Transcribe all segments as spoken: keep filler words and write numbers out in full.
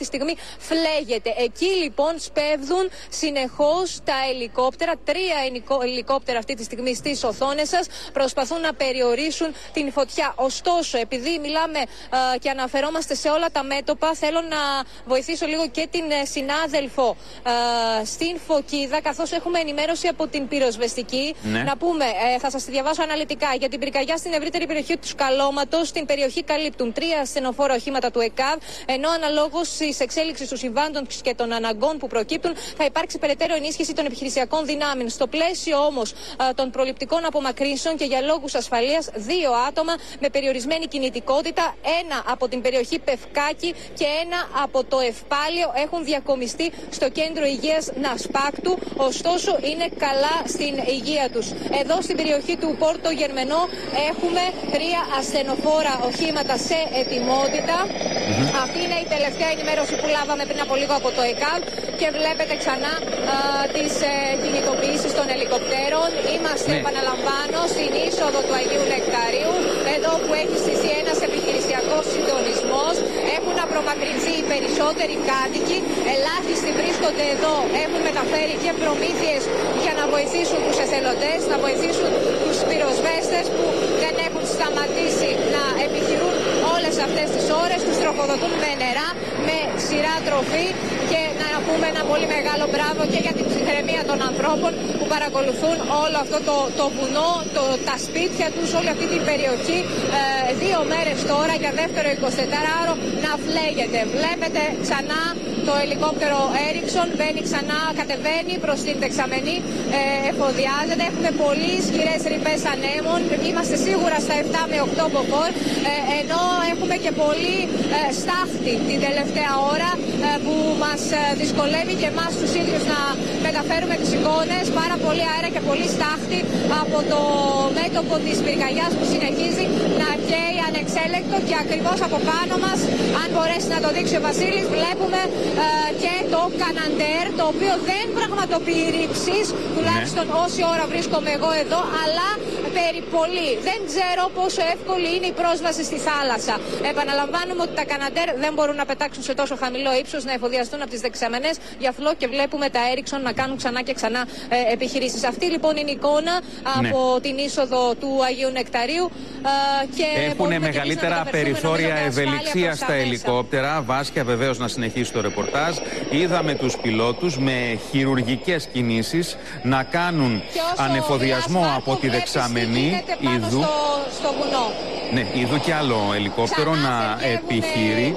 τη στιγμή φλέγεται. Εκεί λοιπόν σπέβδουν συνεχώς τα ελικόπτερα. Τρία ελικόπτερα αυτή τη στιγμή στις οθόνες σας προσπαθούν να περιορίσουν την φωτιά. Ωστόσο, επειδή μιλάμε ε, και αναφερόμαστε σε όλα τα μέτωπα, θέλω να βοηθήσω λίγο και την ε, συνάδελφο ε, στην Φωκίδα, καθώς έχουμε ενημέρωση από την πυροσβεστική. Ναι. Να πούμε, ε, θα σας τη διαβάσω αναλυτικά, για την πυρκαγιά στην ευρύτερη περιοχή του Σκαλώματος. Στην περιοχή καλύπτουν τρία ασθενοφόρα οχήματα του ΕΚΑΒ, ενώ αναλόγως στις εξέλιξεις του συμβάντων και των αναγκών που προκύπτουν θα υπάρξει περαιτέρω ενίσχυση των επιχειρησιακών δυνάμεων. Στο πλαίσιο όμως των προληπτικών απομακρύνσεων και για λόγους ασφαλείας, δύο άτομα με περιορισμένη κινητικότητα, ένα από την περιοχή Πευκάκη και ένα από το Ευπάλιο, έχουν διακομιστεί στο κέντρο υγείας Νασπάκτου, ωστόσο είναι καλά στην υγεία τους. Εδώ στην περιοχή του Πόρτο Γερμενό έχουμε τρία ασθενοφόρα οχήματα σε ετοιμότητα. Mm-hmm. Αυτή είναι η τελευταία ενημέρωση που λάβαμε πριν από λίγο από το ΕΚΑΒ και βλέπετε ξανά α, τις ε, κινητοποιήσεις των ελικοπτέρων. Είμαστε, ναι. επαναλαμβάνω, στην είσοδο του Αγίου Νεκταρίου, εδώ που έχει στηθεί ένας επιχειρησιακός συντονισμός. Έχουν απομακρυνθεί οι περισσότεροι κάτοικοι, ελάχιστοι βρίσκονται εδώ, έχουν μεταφέρει και προμήθειες για να βοηθήσουν τους εθελοντές, να βοηθήσουν τους πυροσβέστες που δεν έχουν σταματήσει να επιχειρούν όλες αυτές τις ώρες, τους τροφοδοτούν με νερά, με σειρά τροφή, και να πούμε ένα πολύ μεγάλο μπράβο και για την ψυχραιμία των ανθρώπων που παρακολουθούν όλο αυτό το, το βουνό, το, τα σπίτια τους, όλη αυτή την περιοχή ε, δύο μέρες τώρα για δεύτερο εικοσιτετράωρο να φλέγεται. Βλέπετε ξανά το ελικόπτερο Έριξον, μπαίνει ξανά, κατεβαίνει προς την δεξαμενή, ε, εφοδιάζεται. Έχουμε πολύ ισχυρές ρηπές ανέμων, είμαστε σίγουρα στα επτά με οκτώ μποφόρ, ε, ενώ έχουμε και πολύ ε, στάχτη την τελευταία ώρα ε, που μας ε, δυσκολεύει και εμάς τους ίδιους να μεταφέρουμε τις εικόνες. Πάρα πολύ αέρα και πολύ στάχτη από το μέτωπο της πυρκαγιάς που συνεχίζει να καίει ανεξέλεκτο, και ακριβώς από πάνω μας, αν μπορέσει να το δείξει ο Βασίλης, βλέπουμε ε, και το Καναντέρ, το οποίο δεν πραγματοποιεί ρήψεις, τουλάχιστον ναι. όση ώρα βρίσκομαι εγώ εδώ, αλλά περί πολύ. Δεν ξέρω πόσο εύκολη είναι η πρόσβαση στη θάλασσα. Επαναλαμβάνουμε ότι τα Καναντέρ δεν μπορούν να πετάξουν σε τόσο χαμηλό ύψος, να εφοδιαστούν από τις δεξαμενές, γι' αυτό και βλέπουμε τα Έριξον να κάνουν ξανά και ξανά ε, επιχειρήσεις. Αυτή λοιπόν είναι η εικόνα από ναι. την είσοδο του Αγίου Νεκταρίου. Ε, και έχουν μεγαλύτερα περιθώρια ευελιξία στα ελικόπτερα. Βάσκια βεβαίως να συνεχίσει το ρεπορτάζ. Είδαμε τους πιλότους με χειρουργικές κινήσεις να κάνουν ανεφοδιασμό από τη δεξαμενή. Είδου στο, στο βουνό. Ναι, είδου και άλλο ελικόπτερο ξανά να επιχειρεί.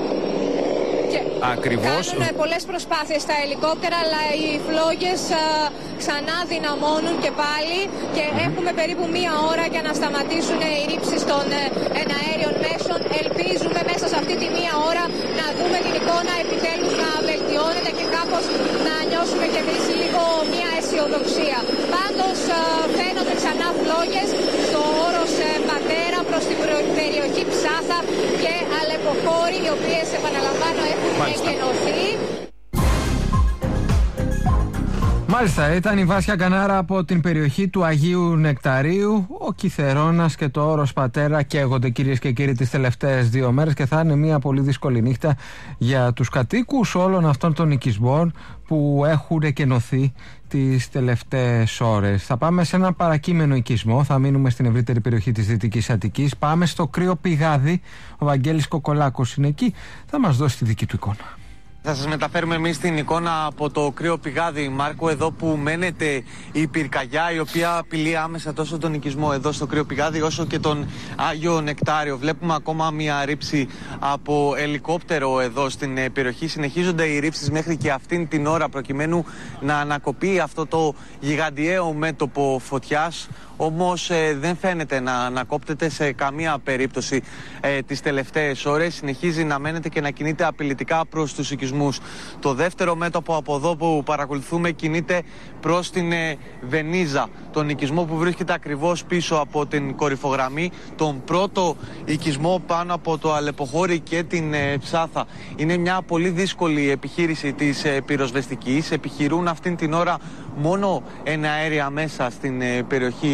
Ακριβώς. Κάνουν πολλές προσπάθειες στα ελικόπτερα, αλλά οι φλόγες α, ξανά δυναμώνουν και πάλι, και mm-hmm. έχουμε περίπου μία ώρα για να σταματήσουν οι ρήψεις των ε, εναέριων μέσων. Ελπίζουμε μέσα σε αυτή τη μία ώρα να δούμε την εικόνα επιτέλους να βελτιώνεται και κάπως να νιώσουμε και εμείς λίγο μία αισιοδοξία. Πάντως α, φαίνονται ξανά φλόγες στο όρος ε, Πατέρα προς την περιοχή Ψάθα και Αλεποχώρη, οι οποίες, επαναλαμβάνω, έχουν εκενωθεί. Μάλιστα, ήταν η Βάσια Κανάρα από την περιοχή του Αγίου Νεκταρίου. Ο Κιθερώνας και το όρος Πατέρα καίγονται, κυρίες και κύριοι, τις τελευταίες δύο μέρες, και θα είναι μια πολύ δύσκολη νύχτα για τους κατοίκους όλων αυτών των οικισμών που έχουν εκενωθεί τις τελευταίες ώρες. Θα πάμε σε ένα παρακείμενο οικισμό, θα μείνουμε στην ευρύτερη περιοχή της Δυτικής Αττικής. Πάμε στο Κρύο Πηγάδι. Ο Βαγγέλης Κοκολάκος είναι εκεί, θα μας δώσει τη δική του εικόνα. Θα σας μεταφέρουμε εμείς την εικόνα από το Κρύο Πηγάδι, Μάρκο, εδώ που μένεται η πυρκαγιά, η οποία απειλεί άμεσα τόσο τον οικισμό εδώ στο Κρύο Πηγάδι, όσο και τον Άγιο Νεκτάριο. Βλέπουμε ακόμα μια ρήψη από ελικόπτερο εδώ στην περιοχή. Συνεχίζονται οι ρήψεις μέχρι και αυτήν την ώρα, προκειμένου να ανακοπεί αυτό το γιγαντιαίο μέτωπο φωτιάς. Όμως ε, δεν φαίνεται να ανακόπτεται σε καμία περίπτωση ε, τις τελευταίες ώρες. Συνεχίζει να μένεται και να κινείται απειλητικά προς τους οικισμούς. Το δεύτερο μέτωπο από εδώ που παρακολουθούμε κινείται προς την ε, Βενίζα, τον οικισμό που βρίσκεται ακριβώς πίσω από την κορυφογραμμή, τον πρώτο οικισμό πάνω από το Αλεποχώρι και την ε, Ψάθα. Είναι μια πολύ δύσκολη επιχείρηση της ε, πυροσβεστικής. Επιχειρούν αυτήν την ώρα μόνο εναέρια μέσα στην ε, περιοχή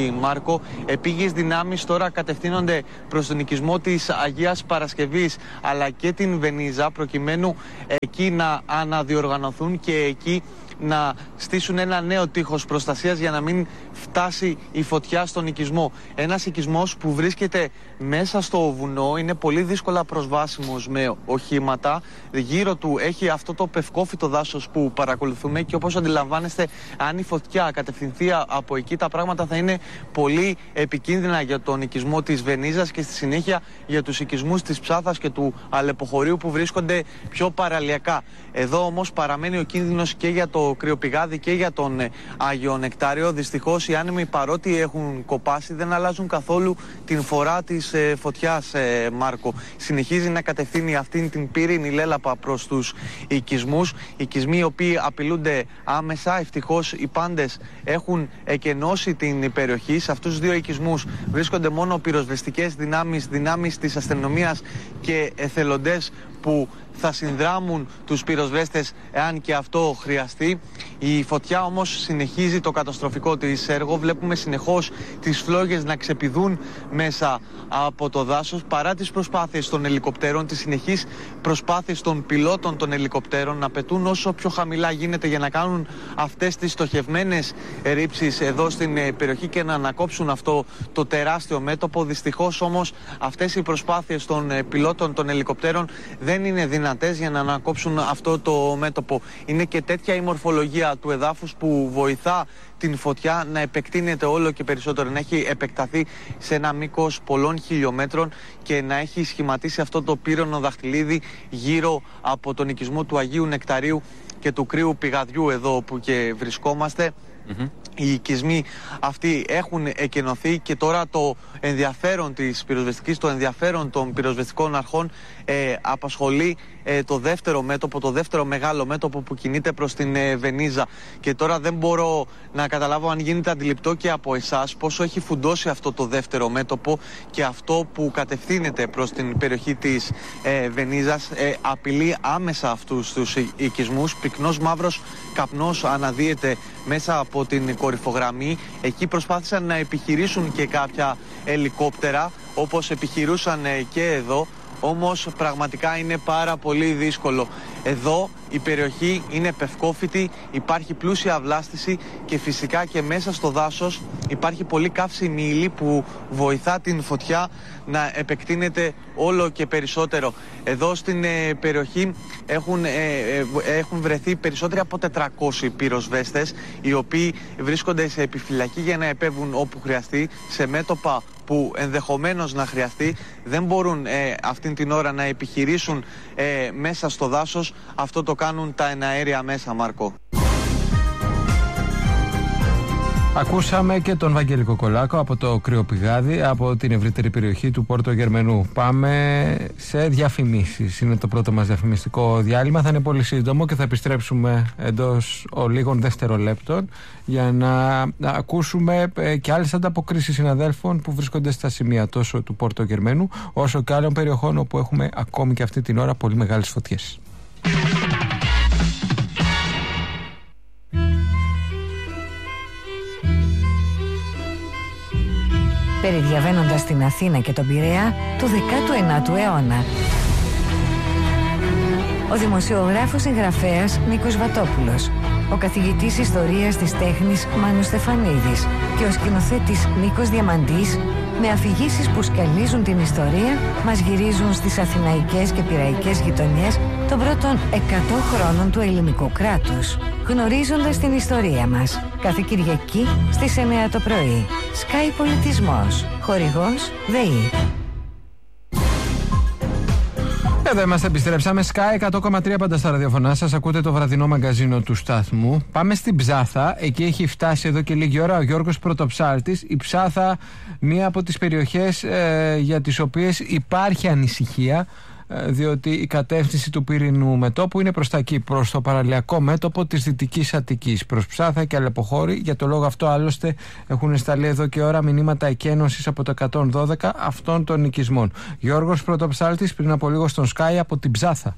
περιοχή, Μάρκο. Επίγειες δυνάμεις τώρα κατευθύνονται προς τον οικισμό της Αγίας Παρασκευής αλλά και την Βενίζα, προκειμένου εκεί να αναδιοργανωθούν και εκεί να στήσουν ένα νέο τείχος προστασίας για να μην φτάσει η φωτιά στον οικισμό. Ένας οικισμός που βρίσκεται μέσα στο βουνό, είναι πολύ δύσκολα προσβάσιμος με οχήματα. Γύρω του έχει αυτό το πευκόφυτο δάσος που παρακολουθούμε και όπως αντιλαμβάνεστε, αν η φωτιά κατευθυνθεί από εκεί, τα πράγματα θα είναι πολύ επικίνδυνα για τον οικισμό της Βενίζας και στη συνέχεια για τους οικισμούς της Ψάθας και του Αλεποχωρίου που βρίσκονται πιο παραλιακά. Εδώ όμως παραμένει ο κίνδυνος και για το κρυοπηγάδι και για τον Άγιο Νεκτάριο. Δυστυχώς οι άνεμοι, παρότι έχουν κοπάσει, δεν αλλάζουν καθόλου την φορά της ε, φωτιάς, ε, Μάρκο. Συνεχίζει να κατευθύνει αυτήν την πύρινη λέλαπα προς τους οικισμούς. Οικισμοί οι οποίοι απειλούνται άμεσα. Ευτυχώς οι πάντες έχουν εκενώσει την περιοχή. Σε αυτούς τους δύο οικισμούς βρίσκονται μόνο πυροσβεστικές δυνάμεις, δυνάμεις της αστυνομίας και εθελοντές που θα συνδράμουν τους πυροσβέστες εάν και αυτό χρειαστεί. Η φωτιά όμως συνεχίζει το καταστροφικό της έργο. Βλέπουμε συνεχώς τις φλόγες να ξεπηδούν μέσα από το δάσος παρά τις προσπάθειες των ελικοπτέρων, τις συνεχείς προσπάθειες των πιλότων των ελικοπτέρων να πετούν όσο πιο χαμηλά γίνεται για να κάνουν αυτές τις στοχευμένες ρήψεις εδώ στην περιοχή και να ανακόψουν αυτό το τεράστιο μέτωπο. Δυστυχώς όμως αυτές οι προσπάθειες των πιλότων των ελικοπτέρων δεν είναι δυνατές για να ανακόψουν αυτό το μέτωπο. Είναι και τέτοια η μορφολογία του εδάφους που βοηθά την φωτιά να επεκτείνεται όλο και περισσότερο, να έχει επεκταθεί σε ένα μήκος πολλών χιλιόμετρων και να έχει σχηματίσει αυτό το πύρονο δαχτυλίδι γύρω από τον οικισμό του Αγίου Νεκταρίου και του κρύου πηγαδιού εδώ όπου και βρισκόμαστε. Mm-hmm. Οι οικισμοί αυτοί έχουν εκενωθεί και τώρα το ενδιαφέρον της πυροσβεστικής, το ενδιαφέρον των πυροσβεστικών αρχών ε, απασχολεί ε, το δεύτερο μέτωπο, το δεύτερο μεγάλο μέτωπο που κινείται προς την ε, Βενίζα. Και τώρα δεν μπορώ να καταλάβω αν γίνεται αντιληπτό και από εσάς πόσο έχει φουντώσει αυτό το δεύτερο μέτωπο και αυτό που κατευθύνεται προς την περιοχή της ε, Βενίζας ε, απειλεί άμεσα αυτούς τους οικισμούς. Πυκνός μαύρος καπνός αναδύεται μέσα από την κορυφογραμμή. Εκεί προσπάθησαν να επιχειρήσουν και κάποια ελικόπτερα όπως επιχειρούσαν και εδώ, όμως πραγματικά είναι πάρα πολύ δύσκολο. Εδώ η περιοχή είναι πευκόφυτη, υπάρχει πλούσια βλάστηση και φυσικά και μέσα στο δάσος υπάρχει πολύ καύσιμη ύλη που βοηθά την φωτιά να επεκτείνεται όλο και περισσότερο. Εδώ στην ε, περιοχή έχουν, ε, ε, έχουν βρεθεί περισσότεροι από τετρακόσιοι πυροσβέστες οι οποίοι βρίσκονται σε επιφυλακή για να επέβουν όπου χρειαστεί, σε μέτωπα που ενδεχομένως να χρειαστεί. Δεν μπορούν ε, αυτήν την ώρα να επιχειρήσουν ε, μέσα στο δάσος. Αυτό το κάνουν τα εναέρια μέσα, Μάρκο. Ακούσαμε και τον Βαγγέλη Κοκολάκο από το κρυοπηγάδι, από την ευρύτερη περιοχή του Πόρτο Γερμενού. Πάμε σε διαφημίσεις. Είναι το πρώτο μας διαφημιστικό διάλειμμα. Θα είναι πολύ σύντομο και θα επιστρέψουμε εντός λίγων δευτερολέπτων για να ακούσουμε και άλλες ανταποκρίσεις συναδέλφων που βρίσκονται στα σημεία τόσο του Πόρτο Γερμενού όσο και άλλων περιοχών όπου έχουμε ακόμη και αυτή την ώρα πολύ μεγάλες φωτιές. Περιδιαβαίνοντας την Αθήνα και τον Πειραιά του δέκατου ενάτου αιώνα. Ο δημοσιογράφος συγγραφέας Νίκος Βατόπουλος, ο καθηγητής ιστορίας της τέχνης Μάνος Στεφανίδης και ο σκηνοθέτης Νίκος Διαμαντής, με αφηγήσεις που σκαλίζουν την ιστορία, μας γυρίζουν στις αθηναϊκές και πειραϊκές γειτονιές των πρώτων εκατό χρόνων του ελληνικού κράτους. Γνωρίζοντας την ιστορία μας, κάθε Κυριακή στις εννιά το πρωί. Sky Πολιτισμός. Χορηγός ΔΕΗ. Εδώ είμαστε, επιστρέψαμε. Sky εκατό κόμμα τρία πάντα στα ραδιοφωνά σας. Ακούτε το βραδινό μαγκαζίνο του σταθμού. Πάμε στην Ψάθα. Εκεί έχει φτάσει εδώ και λίγη ώρα ο Γιώργος Πρωτοψάλτης. Η Ψάθα, μία από τις περιοχές ε, για τις οποίες υπάρχει ανησυχία, διότι η κατεύθυνση του πύρινου μετώπου είναι προς τα εκεί, προς το παραλιακό μέτωπο της Δυτικής Αττικής, προς Ψάθα και Αλεποχώρη. Για το λόγο αυτό άλλωστε έχουν σταλεί εδώ και ώρα μηνύματα εκένωσης από το εκατόν δώδεκα αυτών των οικισμών. Γιώργος Πρωτοψάλτης πριν από λίγο στον Sky από την Ψάθα.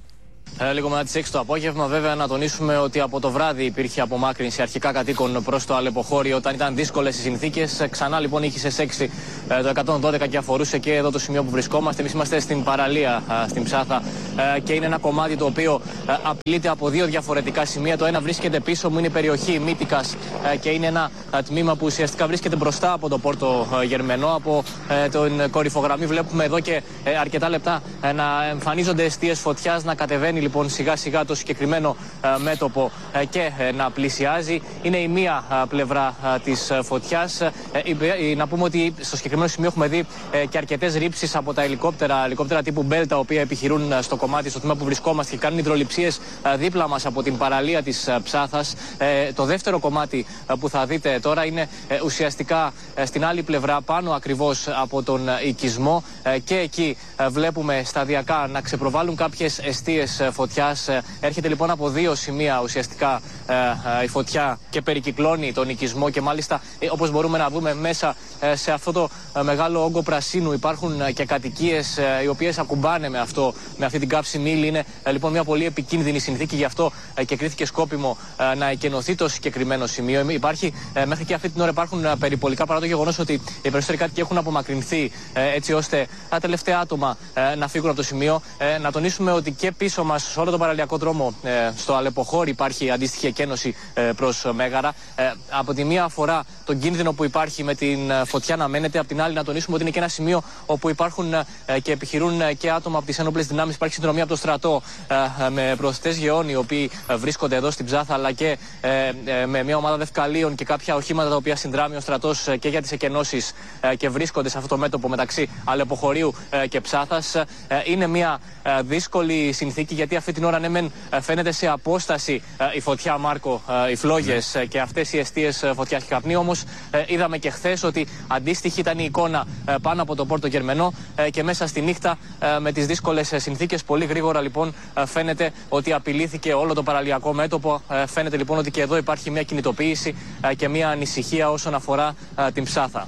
Ε, λίγο μετά τις έξι το απόγευμα, βέβαια, να τονίσουμε ότι από το βράδυ υπήρχε απομάκρυνση αρχικά κατοίκων προς το Αλεποχώρι όταν ήταν δύσκολες οι συνθήκες. Ξανά λοιπόν είχε σε έξι ε, το εκατόν δώδεκα και αφορούσε και εδώ το σημείο που βρισκόμαστε. Εμείς είμαστε στην παραλία ε, στην Ψάθα ε, και είναι ένα κομμάτι το οποίο ε, απειλείται από δύο διαφορετικά σημεία. Το ένα βρίσκεται πίσω μου, είναι η περιοχή Μύτικας ε, και είναι ένα ε, τμήμα που ουσιαστικά βρίσκεται μπροστά από το Πόρτο ε, Γερμενό. Από ε, την κορυφογραμμή βλέπουμε εδώ και ε, αρκετά λεπτά ε, να εμφανίζονται εστίες φωτιάς, να κατεβαίνει λοιπόν σιγά σιγά το συγκεκριμένο ε, μέτωπο ε, και ε, να πλησιάζει. Είναι η μία ε, πλευρά ε, της ε, φωτιάς. Ε, ε, να πούμε ότι στο συγκεκριμένο σημείο έχουμε δει ε, και αρκετές ρήψεις από τα ελικόπτερα, ελικόπτερα τύπου Bell, τα οποία επιχειρούν ε, στο κομμάτι, στο τμήμα που βρισκόμαστε και κάνουν υδρολειψίες ε, δίπλα μας από την παραλία της ε, Ψάθας. Ε, το δεύτερο κομμάτι ε, που θα δείτε τώρα είναι ε, ουσιαστικά ε, στην άλλη πλευρά, πάνω ακριβώς από τον ε, οικισμό ε, και εκεί ε, βλέπουμε σταδιακά να ξεπροβάλλουν κάποιες εστίες ε, φωτιάς. Ε, έρχεται λοιπόν από δύο σημεία ουσιαστικά ε, ε, η φωτιά και περικυκλώνει τον οικισμό και μάλιστα ε, όπως μπορούμε να δούμε μέσα ε, σε αυτό το ε, μεγάλο όγκο πρασίνου υπάρχουν ε, και κατοικίες ε, οι οποίες ακουμπάνε με, αυτό, με αυτή την καύσιμη ύλη. Είναι ε, λοιπόν μια πολύ επικίνδυνη συνθήκη, γι' αυτό ε, και κρίθηκε σκόπιμο ε, να εκενωθεί το συγκεκριμένο σημείο. Υπάρχει, ε, μέχρι και αυτή την ώρα υπάρχουν ε, περιπολικά, παρά το γεγονός ότι οι περισσότεροι κάτοικοι έχουν απομακρυνθεί ε, έτσι ώστε τα τελευταία άτομα ε, να φύγουν από το σημείο. Ε, να τονίσουμε ότι και πίσω μας, σε όλο τον παραλιακό δρόμο, ε, στο Αλεποχώρι, υπάρχει αντίστοιχη εκένωση ε, προς Μέγαρα. Ε, από τη μία αφορά τον κίνδυνο που υπάρχει με την φωτιά να μένεται, από την άλλη να τονίσουμε ότι είναι και ένα σημείο όπου υπάρχουν ε, και επιχειρούν ε, και άτομα από τις ένοπλες δυνάμεις. Υπάρχει συνδρομία από το στρατό ε, με προσθέτες γεών οι οποίοι ε, βρίσκονται εδώ στην Ψάθα, αλλά και ε, ε, με μια ομάδα δευκαλίων και κάποια οχήματα τα οποία συνδράμει ο στρατός ε, και για τις εκενώσεις ε, και βρίσκονται σε αυτό το μέτωπο μεταξύ Αλεποχωρίου ε, και Ψάθας. Ε, είναι μια ε, δύσκολη συνθήκη, γιατί αυτή την ώρα ναι μεν φαίνεται σε απόσταση ε, η φωτιά, Μάρκο, ε, οι φλόγες ε, και αυτές οι εστίες ε, φωτιάς και καπνί. Όμως ε, είδαμε και χθες ότι αντίστοιχη ήταν η εικόνα ε, πάνω από το Πόρτο Γερμενό ε, και μέσα στη νύχτα ε, με τις δύσκολες ε, συνθήκες. Πολύ γρήγορα λοιπόν ε, φαίνεται ότι απειλήθηκε όλο το παραλιακό μέτωπο. Ε, φαίνεται λοιπόν ότι και εδώ υπάρχει μια κινητοποίηση ε, και μια ανησυχία όσον αφορά ε, την Ψάθα.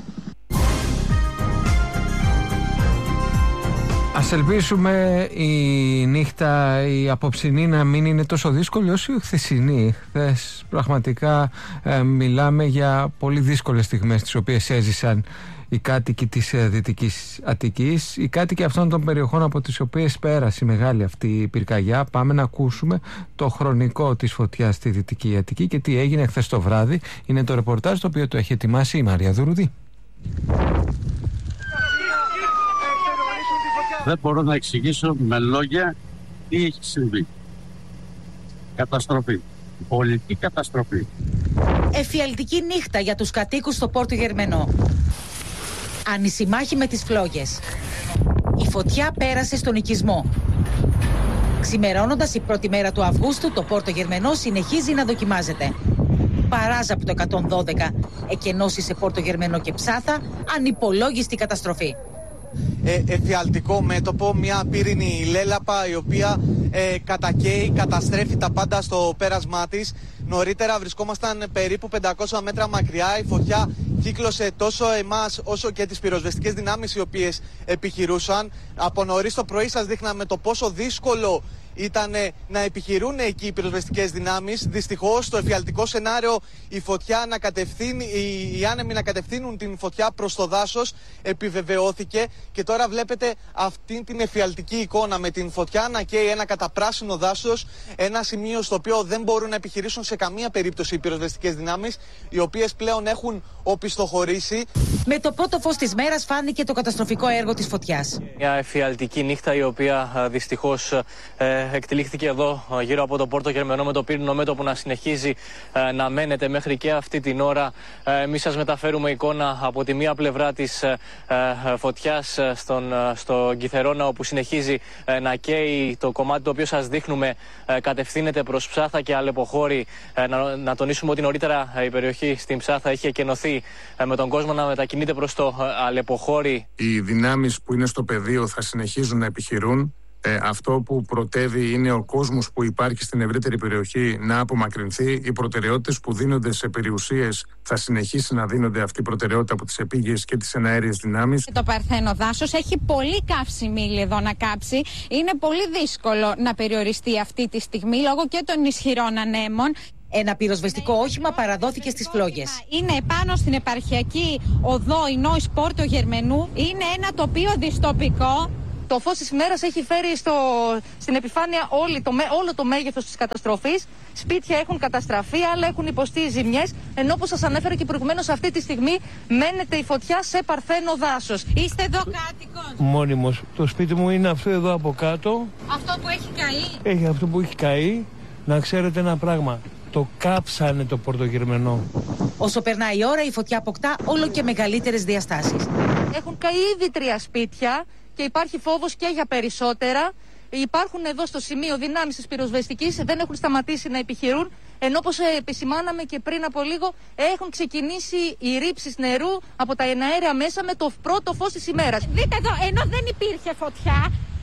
Ας ελπίσουμε η νύχτα, η απόψινή, να μην είναι τόσο δύσκολη όσο η χθεσινή. Χθες πραγματικά ε, μιλάμε για πολύ δύσκολες στιγμές τις οποίες έζησαν οι κάτοικοι της ε, Δυτικής Αττικής, οι κάτοικοι αυτών των περιοχών από τις οποίες πέρασε η μεγάλη αυτή η πυρκαγιά. Πάμε να ακούσουμε το χρονικό της φωτιάς στη Δυτική Αττική και τι έγινε χθες το βράδυ. Είναι το ρεπορτάζ το οποίο το έχει ετοιμάσει η Μαρία Δουρουδή. Δεν μπορώ να εξηγήσω με λόγια τι έχει συμβεί. Καταστροφή. Πολιτική καταστροφή. Εφιαλτική νύχτα για τους κατοίκους στο Πόρτο Γερμενό. Ανησημάχη με τις φλόγες. Η φωτιά πέρασε στον οικισμό. Ξημερώνοντας η πρώτη μέρα του Αυγούστου, το Πόρτο Γερμενό συνεχίζει να δοκιμάζεται. Παράζα από το εκατόν δώδεκα, εκενώσεις σε Πόρτο Γερμενό και Ψάθα, ανυπολόγιστη καταστροφή. Ε, εφιαλτικό μέτωπο, μια πύρινη λέλαπα η οποία ε, κατακαίει, καταστρέφει τα πάντα στο πέρασμά της. Νωρίτερα βρισκόμασταν περίπου πεντακόσια μέτρα μακριά. Η φωτιά κύκλωσε τόσο εμάς όσο και τις πυροσβεστικές δυνάμεις οι οποίες επιχειρούσαν. Από νωρίς το πρωί σας δείχναμε το πόσο δύσκολο ήταν να επιχειρούν εκεί οι πυροσβεστικές δυνάμεις. Δυστυχώς, στο εφιαλτικό σενάριο, η φωτιά να κατευθύνει, οι, οι άνεμοι να κατευθύνουν την φωτιά προς το δάσος επιβεβαιώθηκε και τώρα βλέπετε αυτή την εφιαλτική εικόνα με την φωτιά να καίει ένα καταπράσινο δάσος, ένα σημείο στο οποίο δεν μπορούν να επιχειρήσουν σε καμία περίπτωση οι πυροσβεστικές δυνάμεις, οι οποίες πλέον έχουν οπισθοχωρήσει. Με το πρώτο φως της μέρας φάνηκε το καταστροφικό έργο της φωτιάς. Μια εφιαλτική νύχτα η οποία δυστυχώς ε, εκτελήχθηκε εδώ γύρω από το Πόρτο Γερμενό, με το πύρινο μέτωπο να συνεχίζει ε, να μένεται μέχρι και αυτή την ώρα. Ε, εμείς σας μεταφέρουμε εικόνα από τη μία πλευρά της ε, ε, φωτιάς στον, στο Κιθερώνα, όπου συνεχίζει ε, να καίει. Το κομμάτι το οποίο σας δείχνουμε ε, κατευθύνεται προς Ψάθα και Αλεποχώρι. Ε, να, να τονίσουμε ότι νωρίτερα η περιοχή στην Ψάθα είχε εκενωθεί ε, με τον κόσμο να μετακινείται προς το ε, Αλεποχώρι. Οι δυνάμεις που είναι στο πεδίο θα συνεχίζουν να επιχειρούν. Ε, αυτό που πρωτεύει είναι ο κόσμος που υπάρχει στην ευρύτερη περιοχή να απομακρυνθεί. Οι προτεραιότητες που δίνονται σε περιουσίες θα συνεχίσει να δίνονται αυτή η προτεραιότητα από τις επίγειες και τις εναέριες δυνάμεις. Το παρθένο δάσος έχει πολύ καύσιμη ύλη εδώ να κάψει. Είναι πολύ δύσκολο να περιοριστεί αυτή τη στιγμή λόγω και των ισχυρών ανέμων. Ένα πυροσβεστικό όχημα παραδόθηκε στις φλόγες. Είναι επάνω στην επαρχιακή οδό Ινόης Πόρτο Γερμενού. Είναι ένα τοπίο δυστοπικό. Το φως της ημέρας έχει φέρει στο, στην επιφάνεια όλη το, όλο το μέγεθος της καταστροφής. Σπίτια έχουν καταστραφεί, άλλα έχουν υποστεί ζημιές. Ενώ όπως σας ανέφερα και προηγουμένως, αυτή τη στιγμή μένεται η φωτιά σε παρθένο δάσος. Είστε εδώ κάτοικος? Μόνιμος. Το σπίτι μου είναι αυτό εδώ από κάτω. Αυτό που έχει καεί? Έχει αυτό που έχει καεί. Να ξέρετε ένα πράγμα. Το κάψανε το πορτογερμενό. Όσο περνάει η ώρα, η φωτιά αποκτά όλο και μεγαλύτερες διαστάσεις. Έχουν καεί ήδη τρία σπίτια και υπάρχει φόβος και για περισσότερα. Υπάρχουν εδώ στο σημείο δυνάμεις της πυροσβεστικής, δεν έχουν σταματήσει να επιχειρούν, ενώ όπως επισημάναμε και πριν από λίγο, έχουν ξεκινήσει οι ρήψεις νερού από τα εναέρια μέσα με το πρώτο φως της ημέρας. Δείτε εδώ, ενώ δεν υπήρχε φωτιά,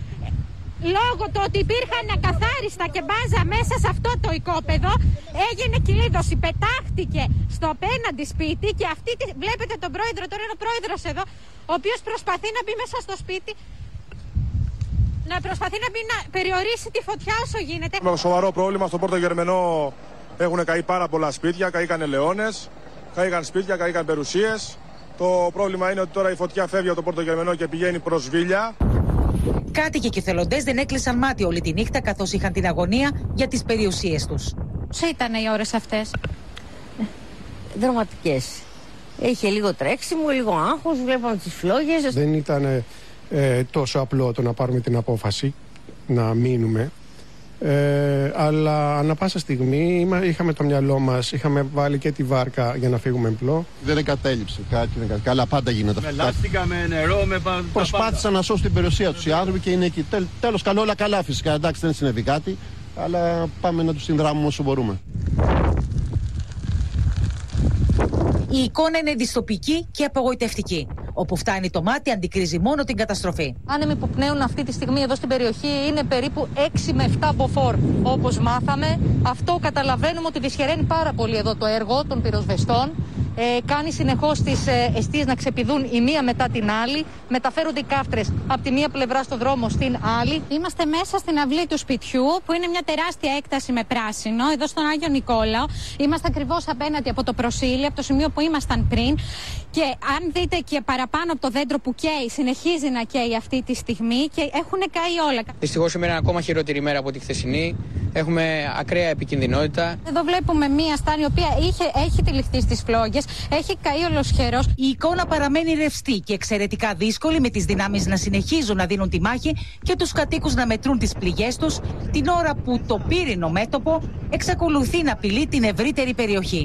λόγω του ότι υπήρχαν ακαθάριστα και μπάζα μέσα σε αυτό το οικόπεδο, έγινε κλείδωση, πετάχτηκε στο απέναντι σπίτι και αυτή τη... βλέπετε τον πρόεδρο, τώρα είναι ο πρόεδρος εδώ, ο οποίος προσπαθεί να μπει μέσα στο σπίτι, να προσπαθεί να, μπει, να περιορίσει τη φωτιά όσο γίνεται. Με σοβαρό πρόβλημα στο Πόρτο Γερμενό έχουν καεί πάρα πολλά σπίτια, καήκαν ελαιώνες, καήκαν σπίτια, καήκαν περιουσίες. Το πρόβλημα είναι ότι τώρα η φωτιά φεύγει από το Πόρτο Γερμενό και πηγαίνει προς Βίλια. Κάτοικοι και θελοντές δεν έκλεισαν μάτι όλη τη νύχτα καθώς είχαν την αγωνία για τις περιουσίες τους. Πώς ήταν οι ώρες αυτές? Δραματικές. Είχε λίγο τρέξιμο, λίγο άγχος, βλέπαμε τις φλόγες. Δεν ήταν ε, τόσο απλό το να πάρουμε την απόφαση να μείνουμε. Ε, αλλά ανά πάσα στιγμή είχαμε το μυαλό μας, είχαμε βάλει και τη βάρκα για να φύγουμε εμπλό. Δεν εγκατέλειψε κάτι, κάτι. Καλά, πάντα γίνεται αυτό. Με λάστικα, με νερό, με πάντα. Προσπάθησαν να σώσουν την περιουσία τους οι άνθρωποι και είναι εκεί. Τέλ, τέλος, καλό, όλα καλά φυσικά. Εντάξει, δεν συνέβη κάτι, αλλά πάμε να τους συνδράμουμε όσο μπορούμε. Η εικόνα είναι δυστοπική και απογοητευτική. Όπου φτάνει το μάτι, αντικρίζει μόνο την καταστροφή. Άνεμοι που πνέουν αυτή τη στιγμή εδώ στην περιοχή είναι περίπου έξι με επτά μποφόρ. Όπως μάθαμε, αυτό καταλαβαίνουμε ότι δυσχεραίνει πάρα πολύ εδώ το έργο των πυροσβεστών. Ε, κάνει συνεχώς τις ε, εστίες να ξεπηδούν η μία μετά την άλλη. Μεταφέρονται οι κάφτρες από τη μία πλευρά στο δρόμο στην άλλη. Είμαστε μέσα στην αυλή του σπιτιού, που είναι μια τεράστια έκταση με πράσινο, εδώ στον Άγιο Νικόλαο. Είμαστε ακριβώς απέναντι από το προσήλιο, από το σημείο που ήμασταν πριν. Και αν δείτε και παραπάνω από το δέντρο που καίει, συνεχίζει να καίει αυτή τη στιγμή και έχουν καεί όλα. Δυστυχώς σήμερα είναι ακόμα χειρότερη ημέρα από τη χθεσινή. Έχουμε ακραία επικινδυνότητα. Εδώ βλέπουμε μία στάνη η οποία είχε, έχει τυλιχθεί στις φλόγες, έχει καεί ολοσχερός. Η εικόνα παραμένει ρευστή και εξαιρετικά δύσκολη, με τις δυνάμεις να συνεχίζουν να δίνουν τη μάχη και τους κατοίκους να μετρούν τις πληγές τους, την ώρα που το πύρινο μέτωπο εξακολουθεί να απειλεί την ευρύτερη περιοχή.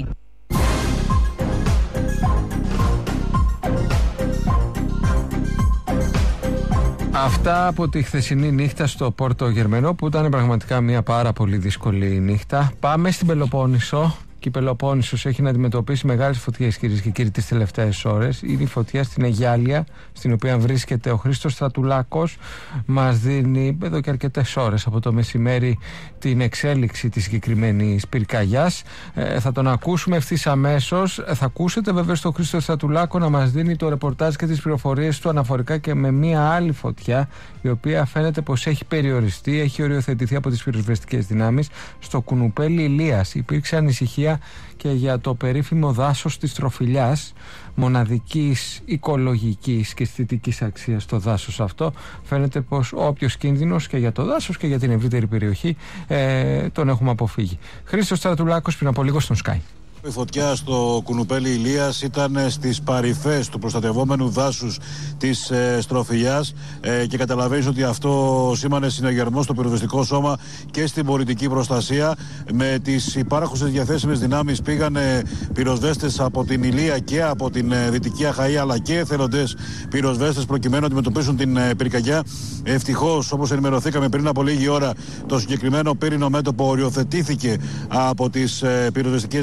Αυτά από τη χθεσινή νύχτα στο Πόρτο Γερμενό, που ήταν πραγματικά μια πάρα πολύ δύσκολη νύχτα. Πάμε στην Πελοπόννησο. Και η Πελοπόννησος έχει να αντιμετωπίσει μεγάλες φωτιές, κυρίες και κύριοι, τις τελευταίες ώρες. Είναι η φωτιά στην Αιγιάλεια, στην οποία βρίσκεται ο Χρήστος Στρατουλάκος. Μας δίνει εδώ και αρκετές ώρες από το μεσημέρι την εξέλιξη της συγκεκριμένης πυρκαγιάς. Ε, θα τον ακούσουμε ευθύς αμέσως. Θα ακούσετε βέβαια τον Χρήστο Στρατουλάκο να μας δίνει το ρεπορτάζ και τις πληροφορίες του αναφορικά και με μία άλλη φωτιά, η οποία φαίνεται πως έχει περιοριστεί, έχει οριοθετηθεί από τις πυροσβεστικές δυνάμεις στο Κουνουπέλι Ηλίας. Υπήρξε ανησυχία και για το περίφημο δάσος της Τροφιλιάς, μοναδικής οικολογικής και αισθητικής αξίας στο δάσος αυτό. Φαίνεται πως όποιος κίνδυνος και για το δάσος και για την ευρύτερη περιοχή ε, τον έχουμε αποφύγει. Χρήστος Στρατουλάκος πριν από λίγο στον Sky. Η φωτιά στο Κουνουπέλι Ηλίας ήταν στις παρυφές του προστατευόμενου δάσους της ε, Στροφιλιάς ε, και καταλαβαίνεις ότι αυτό σήμανε συναγερμό στο πυροσβεστικό σώμα και στην πολιτική προστασία. Με τις υπάρχουσες διαθέσιμες δυνάμεις πήγανε πυροσβέστες από την Ηλία και από την ε, Δυτική Αχαΐ, αλλά και εθελοντές πυροσβέστες προκειμένου να αντιμετωπίσουν την ε, πυρκαγιά. Ευτυχώς, όπως ενημερωθήκαμε πριν από λίγη ώρα, το συγκεκριμένο πύρινο μέτωπο οριοθετήθηκε από τις ε, πυροσβεστικές δυνάμεις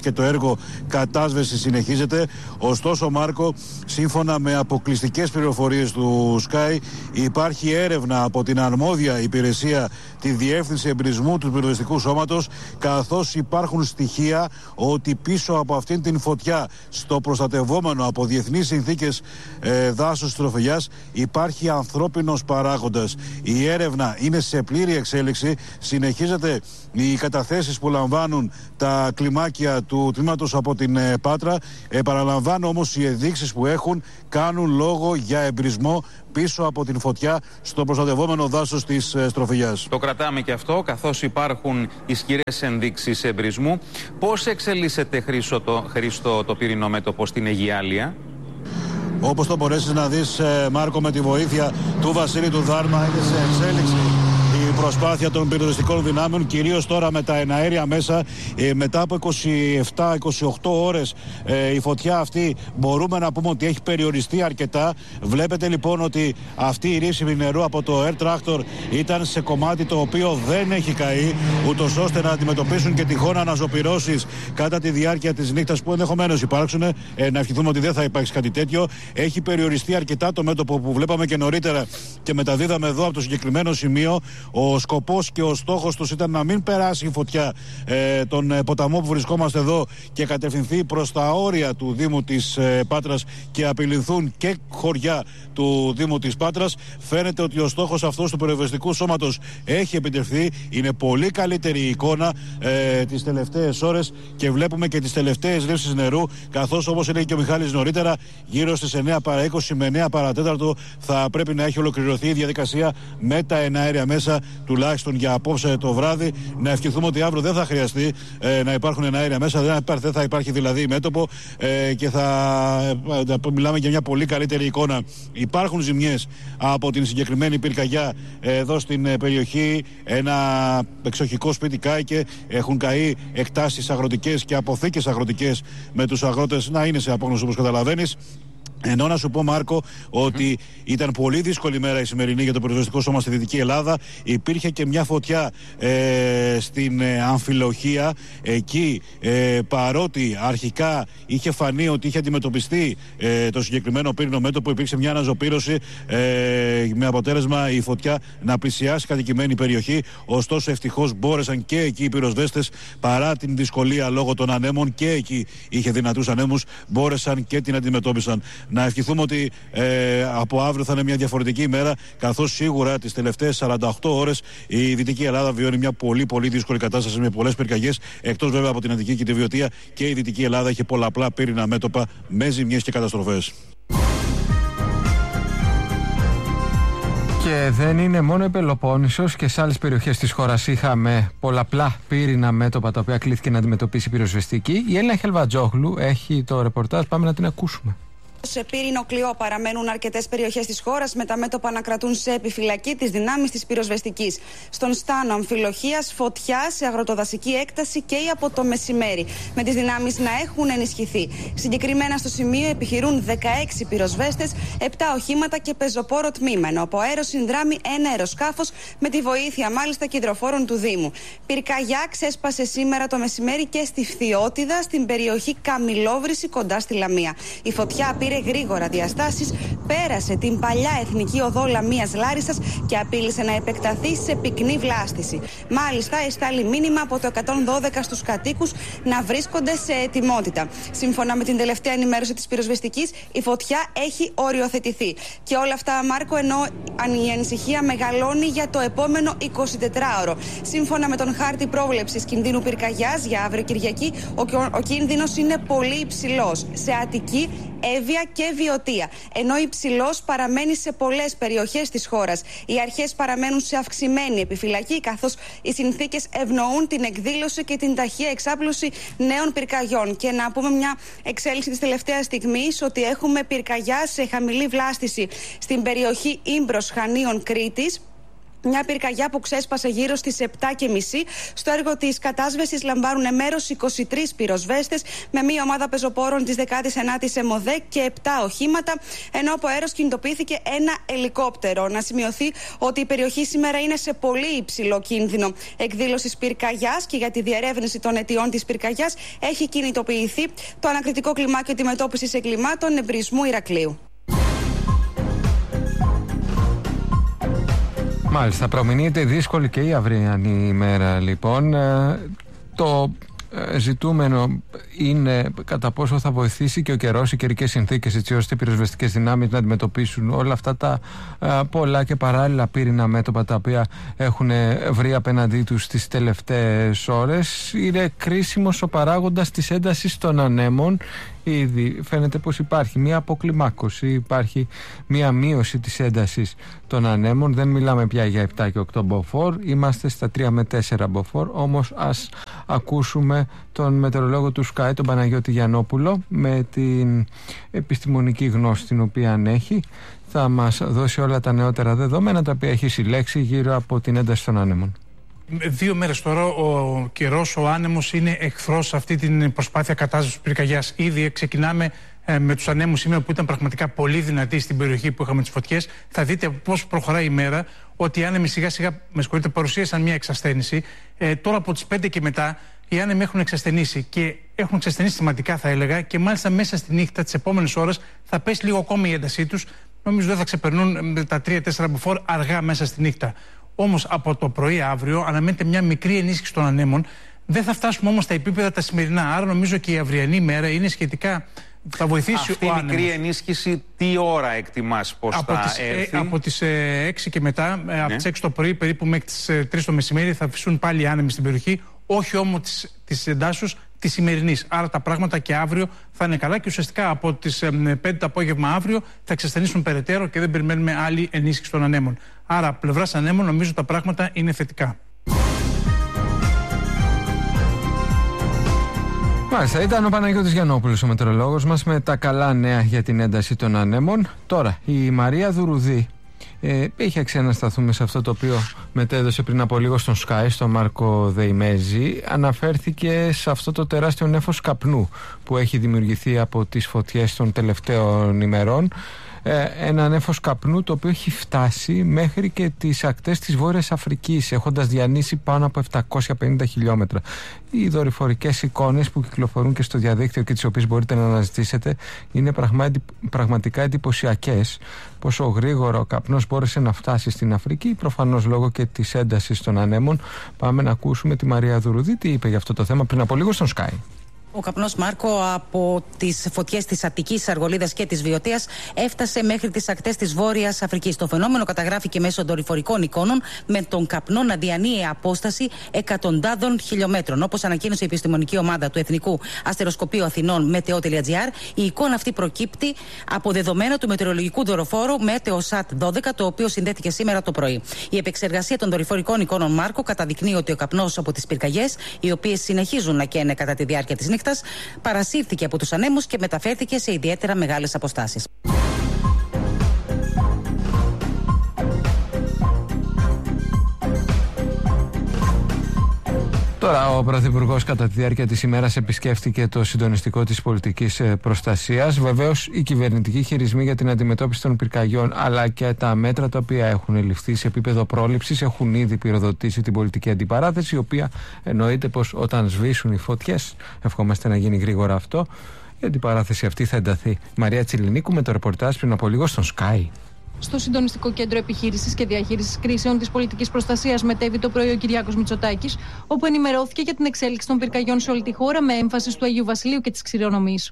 και το έργο κατάσβεσης συνεχίζεται. Ωστόσο, Μάρκο, σύμφωνα με αποκλειστικές πληροφορίες του Sky, υπάρχει έρευνα από την αρμόδια υπηρεσία, τη Διεύθυνση Εμπρισμού του Πυροσβεστικού Σώματος, καθώς υπάρχουν στοιχεία ότι πίσω από αυτήν την φωτιά στο προστατευόμενο από διεθνείς συνθήκες ε, δάσος Τροφιλιάς υπάρχει ανθρώπινος παράγοντας. Η έρευνα είναι σε πλήρη εξέλιξη. Συνεχίζεται οι καταθέσεις που λαμβάνουν τα κλιμάκια του τμήματος από την ε, Πάτρα. Επαναλαμβάνω όμως, οι ενδείξεις που έχουν κάνουν λόγο για εμπρισμό πίσω από την φωτιά στο προστατευόμενο δάσος της ε, Στροφιλιάς. Το κρατάμε και αυτό, καθώς υπάρχουν ισχυρές ενδείξεις εμπρισμού. Πώς εξελίσσεται, Χρήστο, το, Χρήστο, το πύρινο μέτωπο στην Αιγιάλεια? Όπως το μπορέσεις να δεις, ε, Μάρκο, με τη βοήθεια του Βασίλη του Δάρμα, είναι σε εξέλιξη η προσπάθεια των πυροσβεστικών δυνάμεων, κυρίως τώρα με τα εναέρια μέσα. Ε, μετά από είκοσι επτά είκοσι οκτώ ώρες ε, η φωτιά αυτή μπορούμε να πούμε ότι έχει περιοριστεί αρκετά. Βλέπετε λοιπόν ότι αυτή η ρήψη νερού από το Air Tractor ήταν σε κομμάτι το οποίο δεν έχει καεί, ούτως ώστε να αντιμετωπίσουν και τυχόν αναζωπυρώσεις κατά τη διάρκεια της νύχτας που ενδεχομένως υπάρξουν. Ε, να ευχηθούμε ότι δεν θα υπάρξει κάτι τέτοιο. Έχει περιοριστεί αρκετά το μέτωπο που βλέπαμε και νωρίτερα και μεταδίδαμε εδώ από το συγκεκριμένο σημείο. Ο σκοπός και ο στόχος τους ήταν να μην περάσει η φωτιά ε, τον ε, ποταμό που βρισκόμαστε εδώ και κατευθυνθεί προς τα όρια του Δήμου της ε, Πάτρας και απειληθούν και χωριά του Δήμου της Πάτρας. Φαίνεται ότι ο στόχος αυτός του πυροσβεστικού σώματος έχει επιτευχθεί. Είναι πολύ καλύτερη η εικόνα ε, τις τελευταίες ώρες και βλέπουμε και τις τελευταίες ρήψεις νερού, καθώς, όπως έλεγε και ο Μιχάλης νωρίτερα, γύρω στις εννιά παρά είκοσι με εννιά παρά τέταρτο θα πρέπει να έχει ολοκληρωθεί η διαδικασία με τα εναέρια μέσα, τουλάχιστον για απόψε το βράδυ. Να ευχηθούμε ότι αύριο δεν θα χρειαστεί ε, να υπάρχουν εναέρια μέσα, δεν, δεν θα υπάρχει δηλαδή μέτωπο ε, και θα ε, μιλάμε για μια πολύ καλύτερη εικόνα. Υπάρχουν ζημιές από την συγκεκριμένη πυρκαγιά ε, εδώ στην ε, περιοχή. Ένα εξοχικό σπίτι κάηκε, έχουν καεί εκτάσεις αγροτικές και αποθήκες αγροτικές με τους αγρότες να είναι σε απόγνωση, όπως καταλαβαίνεις. Ενώ να σου πω, Μάρκο, ότι mm-hmm. ήταν πολύ δύσκολη μέρα η σημερινή για το πυροσβεστικό σώμα στη Δυτική Ελλάδα. Υπήρχε και μια φωτιά ε, στην ε, Αμφιλοχία. Εκεί, ε, παρότι αρχικά είχε φανεί ότι είχε αντιμετωπιστεί ε, το συγκεκριμένο πύρινο μέτωπο, υπήρξε μια αναζωπήρωση ε, με αποτέλεσμα η φωτιά να πλησιάσει κατοικημένη περιοχή. Ωστόσο, ευτυχώς μπόρεσαν και εκεί οι πυροσβέστες, παρά την δυσκολία λόγω των ανέμων, και εκεί είχε δυνατούς ανέμους, μπόρεσαν και την αντιμετώπισαν. Να ευχηθούμε ότι ε, από αύριο θα είναι μια διαφορετική ημέρα, καθώς σίγουρα τις τελευταίες σαράντα οκτώ ώρες η Δυτική Ελλάδα βιώνει μια πολύ πολύ δύσκολη κατάσταση με πολλές πυρκαγιές. Εκτός βέβαια από την Αττική και τη Βιωτία, και η Δυτική Ελλάδα έχει πολλαπλά πύρινα μέτωπα με ζημιές και καταστροφές. Και δεν είναι μόνο η Πελοπόννησος, και σε άλλες περιοχές της χώρας είχαμε πολλαπλά πύρινα μέτωπα τα οποία κλήθηκε να αντιμετωπίσει η πυροσβεστική. Η Έλληνα Χελβατζόγλου έχει το ρεπορτάζ, πάμε να την ακούσουμε. Σε πύρινο κλειό παραμένουν αρκετές περιοχές της χώρας, με τα μέτωπα να κρατούν σε επιφυλακή τις δυνάμεις της πυροσβεστικής. Στον Στάνο Αμφιλοχίας, φωτιά σε αγροτοδασική έκταση και από το μεσημέρι, με τις δυνάμεις να έχουν ενισχυθεί. Συγκεκριμένα στο σημείο επιχειρούν δεκαέξι πυροσβέστες, επτά οχήματα και πεζοπόρο τμήμα, ενώ από αέρο συνδράμει ένα αεροσκάφος με τη βοήθεια μάλιστα κεντροφόρων του Δήμου. Πυρκαγιά ξέσπασε σήμερα το μεσημέρι και στη Φθιώτιδα, στην περιοχή Καμιλόβρηση κοντά στη Λαμία. Η φωτιά πήρε γρήγορα διαστάσεις, πέρασε την παλιά εθνική οδό Λαμίας Λάρισσας και απείλησε να επεκταθεί σε πυκνή βλάστηση. Μάλιστα, εστάλει μήνυμα από το εκατόν δώδεκα στους κατοίκους να βρίσκονται σε ετοιμότητα. Σύμφωνα με την τελευταία ενημέρωση της πυροσβεστικής, η φωτιά έχει οριοθετηθεί. Και όλα αυτά, Μάρκο, ενώ η ανησυχία μεγαλώνει για το επόμενο εικοσιτετράωρο. Σύμφωνα με τον χάρτη πρόβλεψης κινδύνου πυρκαγιάς για αύριο Κυριακή, ο, ο κίνδυνος είναι πολύ υψηλός σε Αττική, Εύβοια και Βιωτία, ενώ υψηλός παραμένει σε πολλές περιοχές της χώρας. Οι αρχές παραμένουν σε αυξημένη επιφυλακή, καθώς οι συνθήκες ευνοούν την εκδήλωση και την ταχεία εξάπλωση νέων πυρκαγιών. Και να πούμε μια εξέλιξη της τελευταίας στιγμής, ότι έχουμε πυρκαγιά σε χαμηλή βλάστηση στην περιοχή Ίμπρος Χανίων Κρήτης, Μια πυρκαγιά που ξέσπασε γύρω στις επτά και μισή. Στο έργο της κατάσβεσης λαμβάνουν μέρος είκοσι τρεις πυροσβέστες με μια ομάδα πεζοπόρων της δέκατης ενάτης ΕΜΟΔΕ και επτά οχήματα, ενώ από αέρος κινητοποιήθηκε ένα ελικόπτερο. Να σημειωθεί ότι η περιοχή σήμερα είναι σε πολύ υψηλό κίνδυνο εκδήλωσης πυρκαγιάς και για τη διερεύνηση των αιτιών της πυρκαγιάς έχει κινητοποιηθεί το ανακριτικό κλιμάκιο αντιμετώπισης εγκλημάτων εμπρισμού Ηρακλείου. Μάλιστα, προμηνύεται δύσκολη και η αυριανή ημέρα λοιπόν. Ε, το ε, ζητούμενο είναι κατά πόσο θα βοηθήσει και ο καιρός, οι καιρικές συνθήκες, έτσι ώστε οι πυροσβεστικές δυνάμεις να αντιμετωπίσουν όλα αυτά τα ε, πολλά και παράλληλα πύρινα μέτωπα τα οποία έχουν βρει απέναντί τους τις τελευταίες ώρες. Είναι κρίσιμος ο παράγοντας της έντασης των ανέμων. Ήδη φαίνεται πως υπάρχει μία αποκλιμάκωση, υπάρχει μία μείωση της έντασης των ανέμων. Δεν μιλάμε πια για επτά και οκτώ μποφόρ, είμαστε στα τρία με τέσσερα μποφόρ. Όμως ας ακούσουμε τον μετεωρολόγο του Sky, τον Παναγιώτη Γιαννόπουλο, με την επιστημονική γνώση την οποία έχει. Θα μας δώσει όλα τα νεότερα δεδομένα τα οποία έχει συλλέξει γύρω από την ένταση των ανέμων. Δύο μέρες τώρα ο καιρός, ο άνεμος είναι εχθρός σε αυτή την προσπάθεια κατάσβεσης πυρκαγιάς. Ήδη ξεκινάμε ε, με τους ανέμους σήμερα που ήταν πραγματικά πολύ δυνατοί στην περιοχή που είχαμε τις φωτιές. Θα δείτε πώς προχωράει η μέρα, ότι οι άνεμοι σιγά σιγά, με συγχωρείτε, παρουσίασαν μια εξασθένηση. Ε, τώρα από τις πέντε και μετά οι άνεμοι έχουν εξασθενήσει και έχουν εξασθενήσει σημαντικά, θα έλεγα, και μάλιστα μέσα στη νύχτα τις επόμενες ώρες θα πέσει λίγο ακόμη η έντασή τους. Νομίζω δεν θα ξεπερνούν τα τρία τέσσερα μποφόρ αργά μέσα στη νύχτα. Όμως από το πρωί αύριο αναμένεται μια μικρή ενίσχυση των ανέμων. Δεν θα φτάσουμε όμως στα επίπεδα τα σημερινά. Άρα νομίζω και η αυριανή μέρα είναι σχετικά. Θα βοηθήσει αυτή ο η μικρή ενίσχυση τι ώρα εκτιμάς πως από θα τις, έρθει? Ε, από τις ε, έξι και μετά, ε, από ναι. τις έξι το πρωί περίπου μέχρι τις ε, τρεις το μεσημέρι θα φυσούν πάλι οι άνεμοι στην περιοχή. Όχι όμως της, της εντάσσεως της σημερινής. Άρα τα πράγματα και αύριο θα είναι καλά και ουσιαστικά από τις ε, πέντε το απόγευμα αύριο θα εξασθενήσουν περαιτέρω και δεν περιμένουμε άλλη ενίσχυση των ανέμων. Άρα πλευράς ανέμων νομίζω τα πράγματα είναι θετικά. Μάλιστα, ήταν ο Παναγιώτης Γιαννόπουλος ο μετεωρολόγος μας με τα καλά νέα για την ένταση των ανέμων. Τώρα, η Μαρία Δουρουδή ε, είχε ξανασταθούμε σε αυτό το οποίο μετέδωσε πριν από λίγο στον Sky, στον Μάρκο Δεϊμέζη. Αναφέρθηκε σε αυτό το τεράστιο νέφος καπνού που έχει δημιουργηθεί από τις φωτιές των τελευταίων ημερών. Ένα νέφος καπνού το οποίο έχει φτάσει μέχρι και τις ακτές της Βόρειας Αφρικής, έχοντας διανύσει πάνω από επτακόσια πενήντα χιλιόμετρα. Οι δορυφορικές εικόνες που κυκλοφορούν και στο διαδίκτυο και τις οποίες μπορείτε να αναζητήσετε είναι πραγματικά εντυπωσιακές. Πόσο γρήγορα ο καπνός μπόρεσε να φτάσει στην Αφρική, προφανώς λόγω και της έντασης των ανέμων. Πάμε να ακούσουμε τη Μαρία Δουρουδή τι είπε για αυτό το θέμα πριν από λίγο στον Sky. Ο καπνός, Μάρκο, από τις φωτιές της Αττικής, Αργολίδας και της Βιωτίας έφτασε μέχρι τις ακτές της Βόρειας Αφρικής. Το φαινόμενο καταγράφηκε μέσω δορυφορικών εικόνων με τον καπνό να διανύει απόσταση εκατοντάδων χιλιόμετρων. Όπως ανακοίνωσε η επιστημονική ομάδα του Εθνικού Αστεροσκοπείου Αθηνών Μετεό.gr, η εικόνα αυτή προκύπτει από δεδομένα του μετεωρολογικού δορυφόρου Meteosat δώδεκα, το οποίο συνδέθηκε σήμερα το πρωί. Η επεξεργασία των δορυφορικών εικόνων, Μάρκο, καταδεικνύει ότι ο καπνός από τις πυρκαγιές, οι οποίες συνεχίζουν να καίνε κατά τη διάρκεια της νύχτας, παρασύρθηκε από τους ανέμους και μεταφέρθηκε σε ιδιαίτερα μεγάλες αποστάσεις. Τώρα, ο Πρωθυπουργός κατά τη διάρκεια της ημέρας επισκέφτηκε το συντονιστικό της πολιτικής προστασίας. Βεβαίως, οι κυβερνητικοί χειρισμοί για την αντιμετώπιση των πυρκαγιών αλλά και τα μέτρα τα οποία έχουν ληφθεί σε επίπεδο πρόληψης έχουν ήδη πυροδοτήσει την πολιτική αντιπαράθεση, η οποία εννοείται πως όταν σβήσουν οι φωτιές, ευχόμαστε να γίνει γρήγορα αυτό, η αντιπαράθεση αυτή θα ενταθεί. Μαρία Τσιλινίκου με το ρεπορτάζ πριν από λίγο στον Sky. Στο Συντονιστικό Κέντρο Επιχείρησης και Διαχείρισης Κρίσεων της Πολιτικής Προστασίας μετέβη το πρωί ο Κυριάκος Μητσοτάκης, όπου ενημερώθηκε για την εξέλιξη των πυρκαγιών σε όλη τη χώρα με έμφαση του Αγίου Βασιλείου και της Ξηρονομής.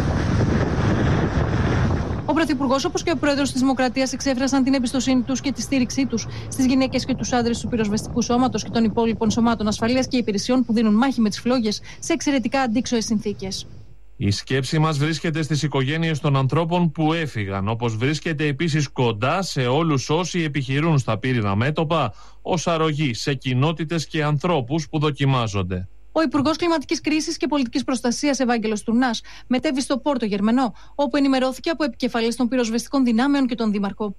Ο Πρωθυπουργός, όπως και ο Πρόεδρος της Δημοκρατίας, εξέφρασαν την εμπιστοσύνη τους και τη στήριξή τους στις γυναίκες και τους άντρες του πυροσβεστικού σώματος και των υπόλοιπων σωμάτων ασφαλείας και υπηρεσιών που δίνουν μάχη με τις φλόγες σε εξαιρετικά αντίξωες συνθήκες. Η σκέψη μας βρίσκεται στις οικογένειες των ανθρώπων που έφυγαν, όπως βρίσκεται επίσης κοντά σε όλους όσοι επιχειρούν στα πύρινα μέτωπα, ως αρρωγή σε κοινότητες και ανθρώπους που δοκιμάζονται. Ο Υπουργός Κλιματικής Κρίσης και Πολιτικής Προστασίας Ευάγγελος Τουρνάς μετέβη στο Πόρτο Γερμενό, όπου ενημερώθηκε από επικεφαλής των πυροσβεστικών δυνάμεων και τον Δήμαρχο.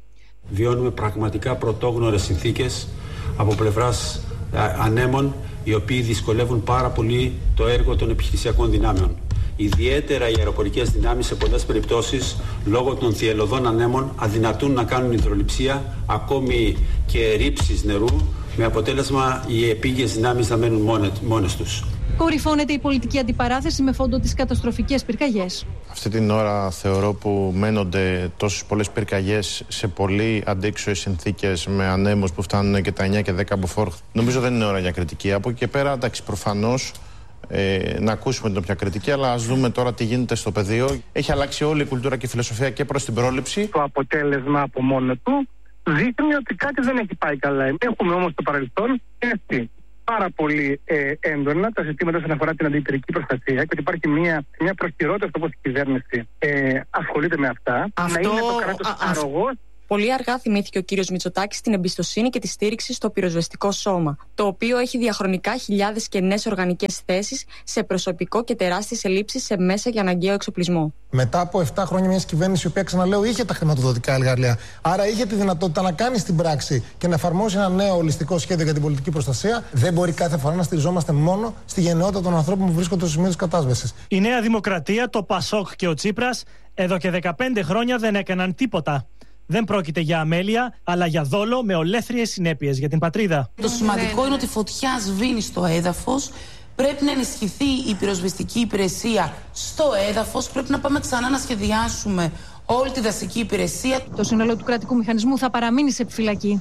Βιώνουμε πραγματικά πρωτόγνωρες συνθήκες από πλευράς ανέμων, οι οποίοι δυσκολεύουν πάρα πολύ το έργο των επιχειρησιακών δυνάμεων. Ιδιαίτερα οι αεροπορικές δυνάμεις σε πολλές περιπτώσεις, λόγω των θυελλωδών ανέμων, αδυνατούν να κάνουν υδρολειψία, ακόμη και ρήψεις νερού, με αποτέλεσμα οι επίγειες δυνάμεις να μένουν μόνες τους. Κορυφώνεται η πολιτική αντιπαράθεση με φόντο τις καταστροφικές πυρκαγιές. Αυτή την ώρα θεωρώ που μένονται τόσες πολλές πυρκαγιές σε πολύ αντίξωες συνθήκες, με ανέμους που φτάνουν και τα εννιά και δέκα μποφόρ. Νομίζω δεν είναι ώρα για κριτική. Από εκεί και πέρα, εντάξει, προφανώς ε, να ακούσουμε την όποια κριτική, αλλά ας δούμε τώρα τι γίνεται στο πεδίο. Έχει αλλάξει όλη η κουλτούρα και η φιλοσοφία και προς την πρόληψη. Το αποτέλεσμα από μόνο του δείχνει ότι κάτι δεν έχει πάει καλά. Έχουμε όμως στο παρελθόν έρθει πάρα πολύ ε, έντονα τα ζητήματα όσον αφορά την αντιπυρική προστασία και ότι υπάρχει μια, μια προσκυρότητα στο πώς η κυβέρνηση ε, ασχολείται με αυτά. Αυτό, να είναι το κράτος αρρωγός. Πολύ αργά θυμήθηκε ο κύριος Μητσοτάκης την εμπιστοσύνη και τη στήριξη στο πυροσβεστικό σώμα, το οποίο έχει διαχρονικά χιλιάδες κενές οργανικές θέσεις σε προσωπικό και τεράστιες ελλείψεις σε μέσα για αναγκαίο εξοπλισμό. Μετά από επτά χρόνια μια κυβέρνηση, η οποία, ξαναλέω, είχε τα χρηματοδοτικά εργαλεία, άρα είχε τη δυνατότητα να κάνει στην πράξη και να εφαρμόσει ένα νέο ολιστικό σχέδιο για την πολιτική προστασία, δεν μπορεί κάθε φορά να στηριζόμαστε μόνο στη γενναιότητα των ανθρώπων που βρίσκονται στο σημείο της κατάσβεσης. Η Νέα Δημοκρατία, το Πασόκ και ο Τσίπρας εδώ και δεκαπέντε χρόνια δεν έκαναν τίποτα. Δεν πρόκειται για αμέλεια, αλλά για δόλο με ολέθριες συνέπειες για την πατρίδα. Το σημαντικό είναι ότι η φωτιά σβήνει στο έδαφος. Πρέπει να ενισχυθεί η πυροσβεστική υπηρεσία στο έδαφος. Πρέπει να πάμε ξανά να σχεδιάσουμε όλη τη δασική υπηρεσία. Το σύνολο του κρατικού μηχανισμού θα παραμείνει σε επιφυλακή.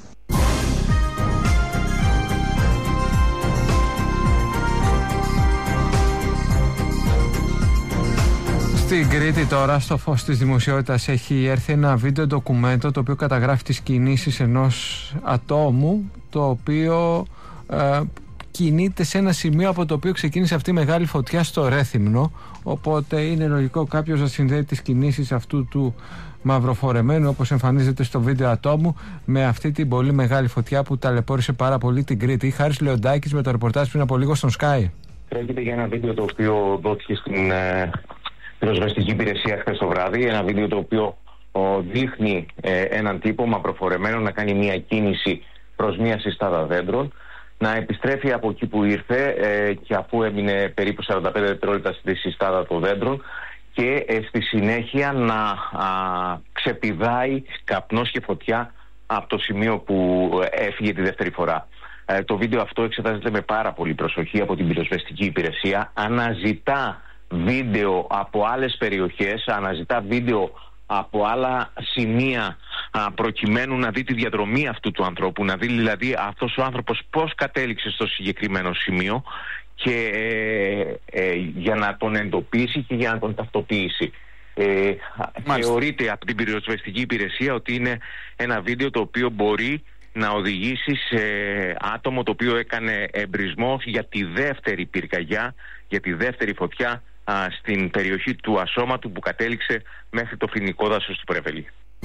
Στην Κρήτη τώρα, στο φως της δημοσιότητας, έχει έρθει ένα βίντεο ντοκουμέντο το οποίο καταγράφει τις κινήσεις ενός ατόμου, το οποίο ε, κινείται σε ένα σημείο από το οποίο ξεκίνησε αυτή η μεγάλη φωτιά στο Ρέθυμνο, οπότε είναι λογικό κάποιος να συνδέει τις κινήσεις αυτού του μαυροφορεμένου, όπως εμφανίζεται στο βίντεο ατόμου, με αυτή την πολύ μεγάλη φωτιά που ταλαιπώρησε πάρα πολύ την Κρήτη. Χάρης Λεοντάκης με το ρεπορτάζ πριν από λίγο στον Sky. Πρόκειται για ένα βίντεο το οποίο δόθηκε στην ε, πυροσβεστική υπηρεσία χθες το βράδυ. Ένα βίντεο το οποίο ο, δείχνει ε, έναν τύπο μαυροφορεμένο να κάνει μια κίνηση προς μια συστάδα δέντρων, να επιστρέφει από εκεί που ήρθε ε, και αφού έμεινε περίπου σαράντα πέντε δευτερόλεπτα στη συστάδα των δέντρων, και ε, στη συνέχεια να α, ξεπηδάει καπνός και φωτιά από το σημείο που έφυγε τη δεύτερη φορά. Ε, το βίντεο αυτό εξετάζεται με πάρα πολύ προσοχή από την πυροσβεστική υπηρεσία. Αναζητά βίντεο από άλλες περιοχές, αναζητά βίντεο από άλλα σημεία α, προκειμένου να δει τη διαδρομή αυτού του ανθρώπου, να δει δηλαδή αυτός ο άνθρωπος πώς κατέληξε στο συγκεκριμένο σημείο και ε, ε, για να τον εντοπίσει και για να τον ταυτοποιήσει. Ε, θεωρείται από την πυροσβεστική υπηρεσία ότι είναι ένα βίντεο το οποίο μπορεί να οδηγήσει σε άτομο το οποίο έκανε εμπρισμό για τη δεύτερη πυρκαγιά, για τη δεύτερη φωτιά α, στην περιοχή του Ασώματου που κατέληξε μέχρι το φοινικό δάσος του Πρεβελή.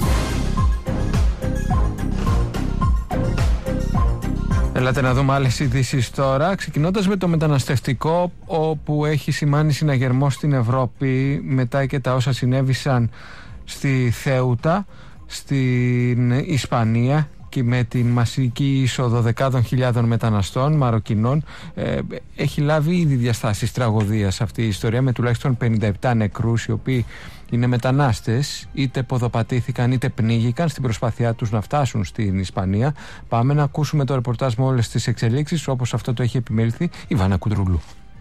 Ελάτε να δούμε άλλες ειδήσεις τώρα, ξεκινώντας με το μεταναστευτικό, όπου έχει σημάνει συναγερμό στην Ευρώπη μετά και τα όσα συνέβησαν στη Θέουτα, στην Ισπανία, και με την μασική είσοδο δεκάδων χιλιάδων μεταναστών Μαροκινών. Ε, έχει λάβει ήδη διαστάσεις τραγωδίας αυτή η ιστορία, με τουλάχιστον πενήντα επτά νεκρούς, οι οποίοι είναι μετανάστες, είτε ποδοπατήθηκαν είτε πνίγηκαν στην προσπάθειά τους να φτάσουν στην Ισπανία. Πάμε να ακούσουμε το ρεπορτάζ με όλες τις εξελίξεις, όπως αυτό το έχει επιμέλθει η Βάνα Κουντρούλου.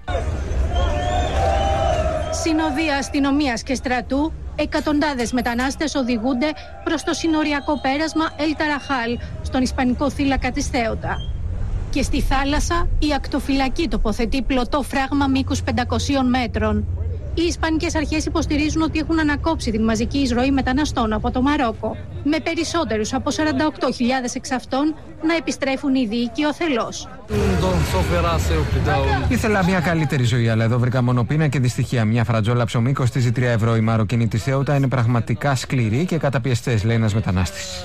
Συνοδεία αστυνομίας και στρατού, εκατοντάδες μετανάστες οδηγούνται προς το συνοριακό πέρασμα El Tarajal, στον ισπανικό θύλακα της Θέουτα. Και στη θάλασσα η ακτοφυλακή τοποθετεί πλωτό φράγμα μήκους πεντακοσίων μέτρων. Οι ισπανικές αρχές υποστηρίζουν ότι έχουν ανακόψει την μαζική εισρωή μεταναστών από το Μαρόκο, με περισσότερους από σαράντα οκτώ χιλιάδες εξ αυτών να επιστρέφουν ήδη οικειοθελώς. Ήθελα μια καλύτερη ζωή, αλλά εδώ βρήκα μονοπίνα και δυστυχία. Μια φρατζόλα ψωμί κοστίζει τρία ευρώ. Η Μαροκινή της Θέουτα είναι πραγματικά σκληροί και καταπιεστές, λέει ένας μετανάστης.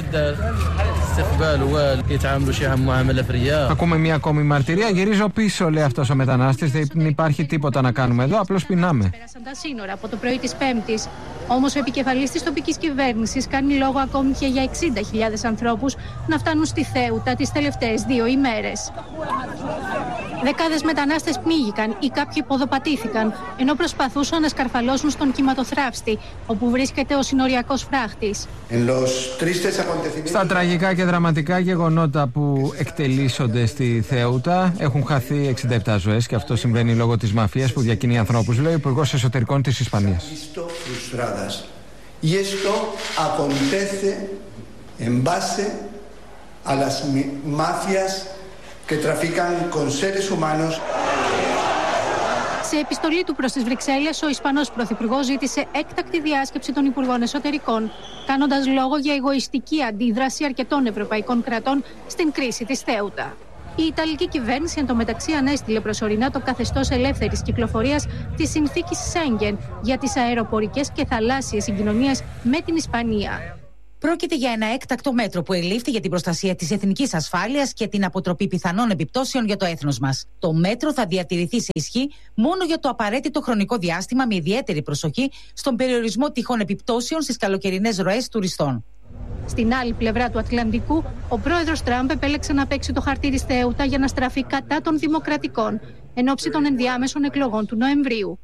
Ακούμε μια ακόμη μαρτυρία. Γυρίζω πίσω, λέει αυτός ο μετανάστης. Δεν υπάρχει τίποτα να κάνουμε εδώ, απλώς πεινάμε. Πέρασαν τα σύνορα από το πρωί της Πέμπτης. Όμως ο επικεφαλής της τοπικής κυβέρνησης κάνει λόγο ακόμη και για εξήντα χιλιάδες ανθρώπους να φτάνουν στη Θέουτα τις τελευταίες δύο ημέρες. Δεκάδες μετανάστες πνίγηκαν ή κάποιοι ποδοπατήθηκαν, ενώ προσπαθούσαν να σκαρφαλώσουν στον κυματοθράφστη, όπου βρίσκεται ο συνοριακός φράχτης. Στα τραγικά και δραματικά γεγονότα που εκτελήσονται στη Θέουτα έχουν χαθεί εξήντα επτά ζωές και αυτό συμβαίνει λόγω της μαφίας που διακινεί ανθρώπους, λέει ο Υπουργός Εσωτερικών της Ισπανίας. Y esto acontece en base a las mafias que trafican con seres humanos. Σε επιστολή του προς τις Βρυξέλλες, ο Ισπανός Πρωθυπουργός ζήτησε έκτακτη διάσκεψη των Υπουργών Εσωτερικών, κάνοντας λόγο για εγωιστική αντίδραση αρκετών ευρωπαϊκών κρατών στην κρίση της Θέουτα. Η Ιταλική κυβέρνηση εντωμεταξύ ανέστειλε προσωρινά το καθεστώς ελεύθερης κυκλοφορίας της συνθήκης Σέγγεν για τις αεροπορικές και θαλάσσιες συγκοινωνίες με την Ισπανία. Πρόκειται για ένα έκτακτο μέτρο που ελήφθη για την προστασία της εθνικής ασφάλειας και την αποτροπή πιθανών επιπτώσεων για το έθνος μας. Το μέτρο θα διατηρηθεί σε ισχύ μόνο για το απαραίτητο χρονικό διάστημα, με ιδιαίτερη προσοχή στον περιορισμό τυχόν επιπτώσεων στις καλοκαιρινές ροές τουριστών. Στην άλλη πλευρά του Ατλαντικού, ο πρόεδρος Τραμπ επέλεξε να παίξει το χαρτί της Θέουτα για να στραφεί κατά των δημοκρατικών, εν ώψη των ενδιάμεσων εκλογών του Νοεμβρίου.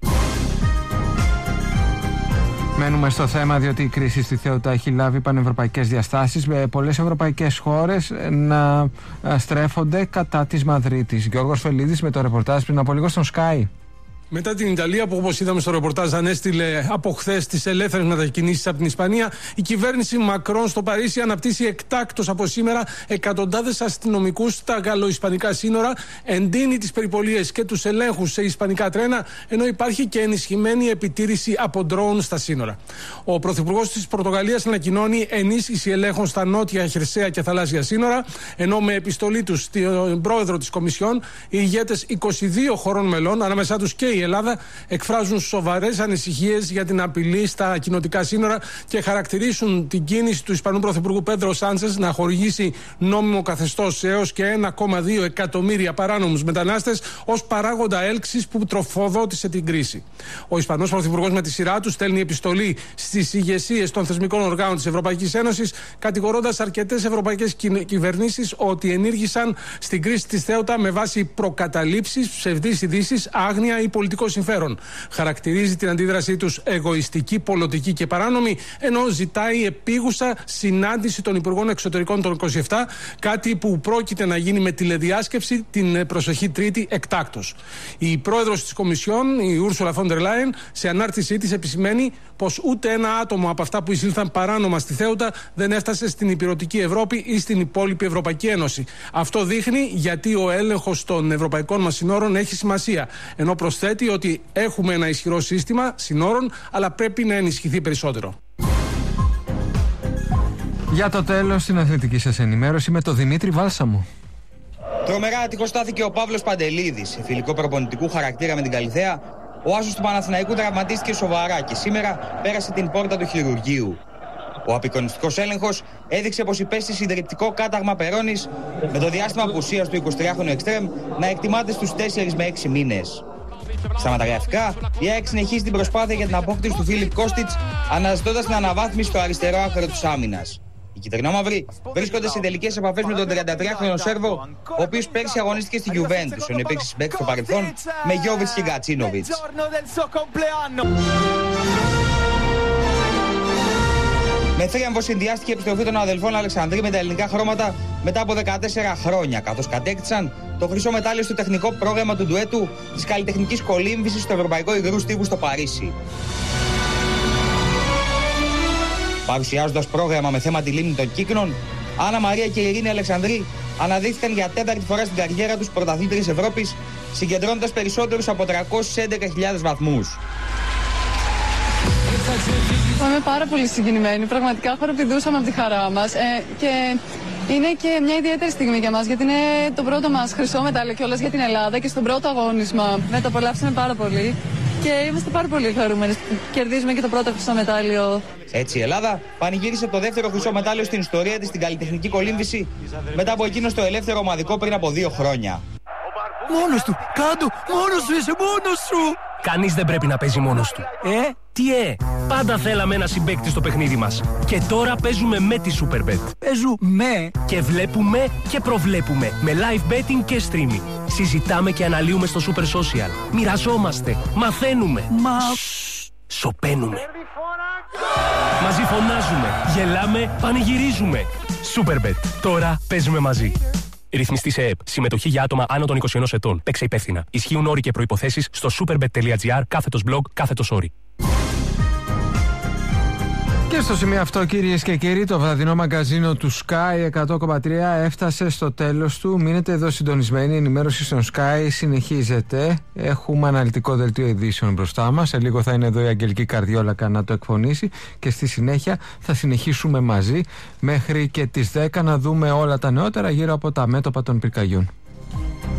Μένουμε στο θέμα, διότι η κρίση στη Θέουτα έχει λάβει πανευρωπαϊκές διαστάσεις, με πολλές ευρωπαϊκές χώρες να στρέφονται κατά της Μαδρίτης. Γιώργος Φελίδης με το ρεπορτάζ πριν από λίγο στον Sky. Μετά την Ιταλία, που όπως είδαμε στο ρεπορτάζ ανέστειλε από χθες τις ελεύθερες μετακινήσεις από την Ισπανία, η κυβέρνηση Μακρόν στο Παρίσι αναπτύσσει εκτάκτως από σήμερα εκατοντάδες αστυνομικούς στα γαλλο-ισπανικά σύνορα, εντείνει τις περιπολίες και τους ελέγχους σε ισπανικά τρένα, ενώ υπάρχει και ενισχυμένη επιτήρηση από ντρόουν στα σύνορα. Ο πρωθυπουργός της Πορτογαλίας ανακοινώνει ενίσχυση ελέγχων στα νότια, χερσαία και θαλάσσια σύνορα, ενώ με επιστολή του στον πρόεδρο της Κομισιόν, οι ηγέτες είκοσι δύο χωρών μελών, ανάμεσά τους και η η Ελλάδα, εκφράζουν σοβαρές ανησυχίες για την απειλή στα κοινοτικά σύνορα και χαρακτηρίσουν την κίνηση του Ισπανού Πρωθυπουργού Πέντρο Σάντσες να χορηγήσει νόμιμο καθεστώς έως και ένα κόμμα δύο εκατομμύρια παράνομους μετανάστες ως παράγοντα έλξης που τροφοδότησε την κρίση. Ο Ισπανός Πρωθυπουργός με τη σειρά του στέλνει επιστολή στις ηγεσίες των θεσμικών οργάνων της Ευρωπαϊκής Ένωσης, κατηγορώντας αρκετές ευρωπαϊκές κυβερνήσεις ότι ενήργησαν στην κρίση της Θέουτα με βάση προκαταλήψεις, ψευδείς ειδήσεις, άγνοια ή πολιτικό συμφέρον. Χαρακτηρίζει την αντίδρασή τους εγωιστική, πολιτική και παράνομη, ενώ ζητάει επίγουσα συνάντηση των Υπουργών Εξωτερικών των είκοσι επτά, κάτι που πρόκειται να γίνει με τηλεδιάσκεψη την προσεχή Τρίτη εκτάκτως. Η πρόεδρος της Κομισιόν, η Ούρσουλα Φον ντερ Λάιεν, σε ανάρτησή της επισημαίνει πως ούτε ένα άτομο από αυτά που εισήλθαν παράνομα στη Θέουτα δεν έφτασε στην υπηρετική Ευρώπη ή στην υπόλοιπη Ευρωπαϊκή Ένωση. Αυτό δείχνει γιατί ο έλεγχος των ευρωπαϊκών μας συνόρων έχει σημασία, ενώ προσθέτει ότι έχουμε ένα ισχυρό σύστημα συνόρων, αλλά πρέπει να ενισχυθεί περισσότερο. Για το τέλος, στην αθλητική σας ενημέρωση με τον Δημήτρη Βάλσαμο. Τρομερά ατυχοστάθηκε ο Παύλος Παντελίδης. Σε φιλικό προπονητικού χαρακτήρα με την Καλιθέα, ο άσος του Παναθηναϊκού τραυματίστηκε σοβαρά και σήμερα πέρασε την πόρτα του χειρουργείου. Ο απεικονιστικός έλεγχος έδειξε πως υπέστη συντριπτικό κάταγμα περώνης, με το διάστημα απουσίας του εικοσιτριάχρονου εξτρέμ να εκτιμάται στους τέσσερις με έξι μήνες. Στα μεταγραφικά, η ΑΕΚ συνεχίζει την προσπάθεια για την απόκτηση του Φίλιπ Κώστιτς, αναζητώντας την αναβάθμιση στο αριστερό άκρο της άμυνας. Οι κυτρινόμαυροι βρίσκονται σε τελικές επαφές με τον τριαντατριάχρονο Σέρβο, ο οποίος πέρσι αγωνίστηκε στη Γιουβέντους, ενώ υπήρξε συμπαίκτης στο παρελθόν με Γιόβιτς και Γκατσίνοβιτς. Με θρίαμβο συνδυάστηκε η επιστροφή των αδελφών Αλεξανδρή με τα ελληνικά χρώματα μετά από δεκατέσσερα χρόνια, καθώς κατέκτησαν το χρυσό μετάλλιο στο τεχνικό πρόγραμμα του ντουέτου της καλλιτεχνικής κολύμβησης στο Ευρωπαϊκό Υγρού Στίβου στο Παρίσι. Παρουσιάζοντας πρόγραμμα με θέμα τη λίμνη των Κύκνων, Άννα Μαρία και η Ειρήνη Αλεξανδρή αναδείχθηκαν για τέταρτη φορά στην καριέρα τους πρωταθλήτριες Ευρώπης, συγκεντρώνοντας περισσότερους από τριακόσιες έντεκα χιλιάδες βαθμούς. Είμαι πάρα πολύ συγκινημένη. Πραγματικά χοροπηδούσαμε από τη χαρά μας. Ε, και είναι και μια ιδιαίτερη στιγμή για μας, γιατί είναι το πρώτο μας χρυσό μετάλλιο κιόλας για την Ελλάδα και στον πρώτο αγώνισμα. Με το απολαύσαμε πάρα πολύ και είμαστε πάρα πολύ χαρούμενοι. Κερδίζουμε και το πρώτο χρυσό μετάλλιο. Έτσι η Ελλάδα πανηγύρισε το δεύτερο χρυσό μετάλλιο στην ιστορία της στην καλλιτεχνική κολύμβηση, μετά από εκείνο στο ελεύθερο ομαδικό πριν από δύο χρόνια. Μόνος του! Κάντο! Μόνος σου είσαι! Μόνος σου! Κανείς δεν πρέπει να παίζει μόνος του. Ε, τι ε! Πάντα θέλαμε ένα συμπαίκτη στο παιχνίδι μας. Και τώρα παίζουμε με τη Superbet. Παίζουμε και βλέπουμε και προβλέπουμε με live betting και streaming. Συζητάμε και αναλύουμε στο Super Social. Μοιραζόμαστε, μαθαίνουμε. Μα... Σωπαίνουμε. Μαζί φωνάζουμε, γελάμε, πανηγυρίζουμε. Superbet. Τώρα παίζουμε μαζί. Ρυθμιστή σε ΕΕΠ. Συμμετοχή για άτομα άνω των είκοσι ενός ετών. Παίξε υπεύθυνα. Ισχύουν όροι και προϋποθέσεις στο superbet.gr κάθετος blog κάθετος όροι. Και στο σημείο αυτό, κυρίες και κύριοι, το βραδινό μαγκαζίνο του Sky εκατό κόμμα τρία έφτασε στο τέλος του. Μείνετε εδώ συντονισμένοι. Η ενημέρωση στον Sky συνεχίζεται. Έχουμε αναλυτικό δελτίο ειδήσεων μπροστά μας. Σε λίγο θα είναι εδώ η Αγγελική Καρδιόλακα να το εκφωνήσει. Και στη συνέχεια θα συνεχίσουμε μαζί μέχρι και τις δέκα να δούμε όλα τα νεότερα γύρω από τα μέτωπα των πυρκαγιών.